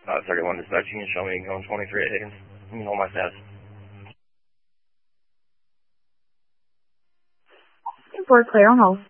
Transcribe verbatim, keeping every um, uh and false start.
Uh, thirty-one dispatch, you can show me going twenty-three at Higgins. You can hold my stats. For clear on hold.